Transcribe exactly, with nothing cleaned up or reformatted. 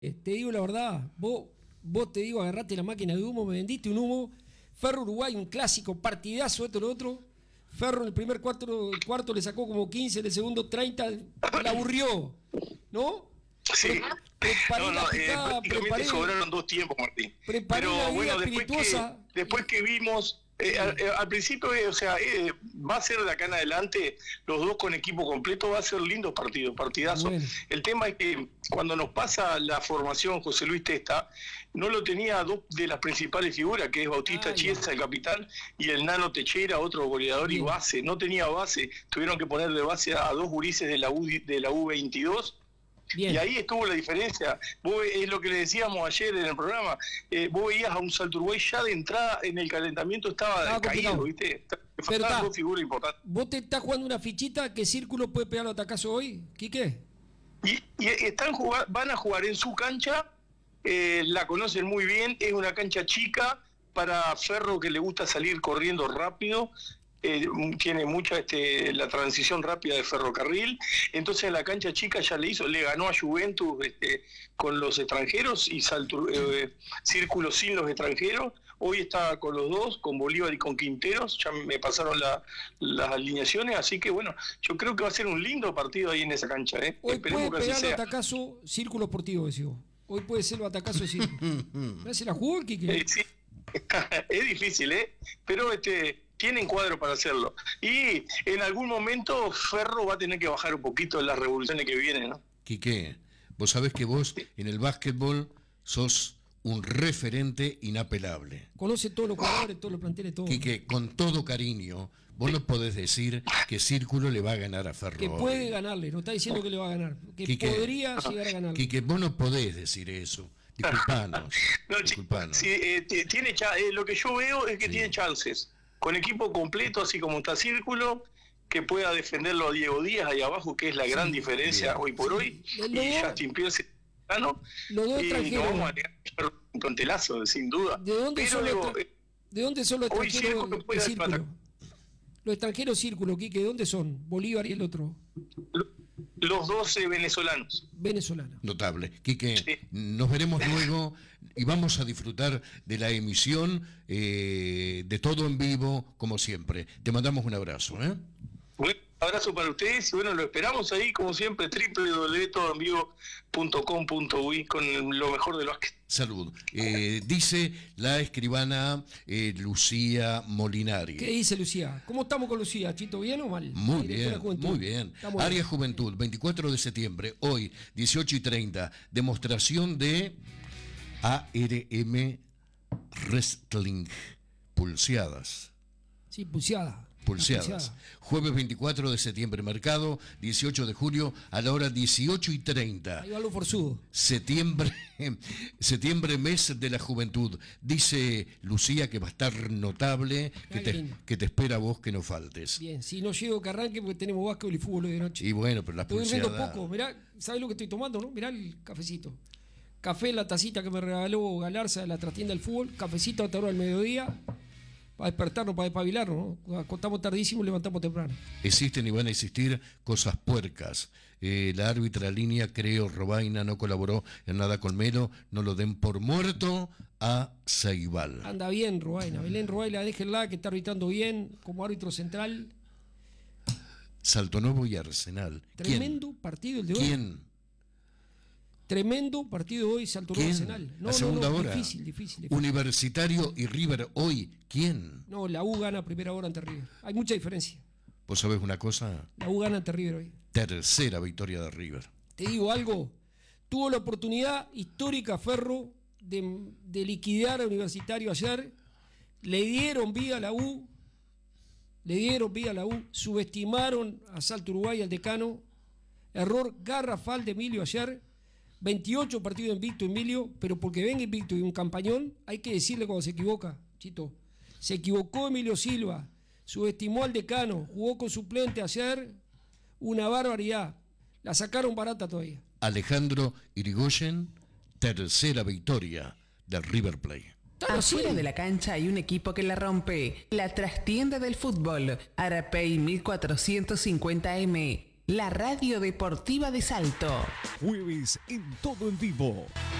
te digo la verdad, vos, vos te digo, agarrate la máquina de humo, me vendiste un humo. Ferro Uruguay, un clásico, partidazo, esto, lo otro. Ferro en el primer cuarto, cuarto le sacó como quince, en el segundo treinta, la aburrió, ¿no? Sí. Preparé no, no, la eh, picada, prácticamente preparé, sobraron dos tiempos, Martín. preparé la Pero vida bueno, después espirituosa. que, después que vimos, eh, al, eh, al principio, eh, o sea, eh, va a ser de acá en adelante, los dos con equipo completo, va a ser lindos partidos, partidazos. Bueno. El tema es que cuando nos pasa la formación José Luis Testa, no lo tenía dos de las principales figuras, que es Bautista Ay, Chiesa, el capitán, y el Nano Techera, otro goleador bien. y base. No tenía base, tuvieron que poner de base a, a dos gurises de la U, de la U veintidós. Bien. Y ahí estuvo la diferencia. Vos, es lo que le decíamos ayer en el programa. Eh, vos veías a un Salto Uruguay ya de entrada en el calentamiento estaba, Estaba caído, complicado. ¿viste? Pero Faltaban está, dos figuras importantes. ¿vos te estás jugando una fichita? ¿Qué Círculo puede pegar los atacazos hoy, Quique? Y, y están jugar, van a jugar en su cancha, eh, la conocen muy bien, es una cancha chica para Ferro que le gusta salir corriendo rápido. Eh, tiene mucha este, la transición rápida de ferrocarril, entonces en la cancha chica ya le hizo, le ganó a Juventus este, con los extranjeros y Salto, eh, Círculo sin los extranjeros. Hoy está con los dos, con Bolívar y con Quinteros, ya me pasaron la, las alineaciones, así que bueno, yo creo que va a ser un lindo partido ahí en esa cancha. ¿eh? Hoy Esperemos puede que así pegar el sea. atacazo Círculo Sportivo, decís vos. Hoy puede ser el atacazo de Círculo. ¿Me se la jugó, Quique? Eh, sí. Es difícil, ¿eh? Pero este tienen cuadro para hacerlo. Y en algún momento Ferro va a tener que bajar un poquito las revoluciones que vienen, ¿no? Quique, vos sabés que vos en el básquetbol sos un referente inapelable. Conoce todos los jugadores, todos los planteles, todo. Quique, con todo cariño, vos no podés decir que Círculo le va a ganar a Ferro. Que hoy. puede ganarle, no está diciendo que le va a ganar. Que Quique, podría llegar a ganarle. Quique, vos no podés decir eso. Disculpanos. No, disculpanos. sí, eh, t- tiene cha- eh, lo que yo veo es que Sí. tiene chances. Con equipo completo, así como está Círculo, que pueda defenderlo a Diego Díaz ahí abajo, que es la gran diferencia bien. hoy por hoy, Los y dos- Justin Pierce, ¿no? los dos Y extranjeros. nos vamos a tener un tontelazo, sin duda. ¿De dónde, Pero son los digo, extra- eh, ¿De dónde son los hoy extranjeros Círculo de puede Círculo? atacar. Los extranjeros Círculo, Quique, ¿de dónde son? Bolívar y el otro. los doce venezolanos. Venezolano. Notable. Quique, Sí. nos veremos luego y vamos a disfrutar de la emisión, eh, de todo en vivo, como siempre. Te mandamos un abrazo, ¿eh? Un abrazo para ustedes y bueno, lo esperamos ahí como siempre, doble u doble u doble u punto todo en vivo punto com punto uy con lo mejor de los que... Salud. Eh, dice la escribana eh, Lucía Molinari. ¿Qué dice Lucía? ¿Cómo estamos con Lucía? ¿Chito, bien o mal? Muy La directora bien, de Juventud. muy bien. Estamos Área Juventud, veinticuatro de septiembre, hoy, dieciocho y treinta, demostración de A R M Wrestling, pulseadas. Sí, pulseada. Pulseadas. Pulseada. Jueves veinticuatro de septiembre, mercado, dieciocho de julio, a la hora dieciocho y treinta. Ahí va lo forzudo. Septiembre, septiembre, mes de la juventud. Dice Lucía que va a estar notable, que Ay, te, lindo. que te espera a vos que no faltes. Bien, si no llego que arranque porque tenemos básquetbol y fútbol hoy de noche. Y bueno, pero la Estoy durmiendo pulseada... poco, mirá, ¿sabes lo que estoy tomando, no? Mirá el cafecito. Café en la tacita que me regaló Galarza de la trastienda del fútbol, cafecito a esta hora del mediodía, para despertarnos, para despabilarnos, ¿no? Acostamos tardísimo y levantamos temprano. Existen y van a existir cosas puercas. Eh, la árbitra línea, creo, Robaina, no colaboró en nada con Melo, no lo den por muerto a Ceibal. Anda bien, Robaina. Belén Robaina, déjenla que está arbitrando bien como árbitro central. Salto Novo y Arsenal. Tremendo partido el de hoy. ¿Quién? Tremendo partido hoy, Salto Nuevo ¿Quién? Arsenal. No, La segunda no, no, hora. difícil, difícil, difícil. Universitario y River hoy. ¿Quién? No, la U gana a primera hora ante River. Hay mucha diferencia. ¿Vos sabés una cosa? La U gana ante River hoy. Tercera victoria de River. Te digo algo, tuvo la oportunidad histórica Ferro de, de liquidar a Universitario ayer, le dieron vida a la U, le dieron vida a la U, subestimaron a Salto Uruguay, al decano, error garrafal de Emilio ayer, veintiocho partidos invicto Emilio, pero porque venga invicto y un campañón, hay que decirle cuando se equivoca, Chito, se equivocó Emilio Silva, subestimó al decano, jugó con suplente ayer, una barbaridad. La sacaron barata todavía. Alejandro Irigoyen, tercera victoria del River Plate. Afuera de la cancha hay un equipo que la rompe. La trastienda del fútbol. Arapey mil cuatrocientos cincuenta eme. la radio deportiva de Salto. Jueves en todo en vivo.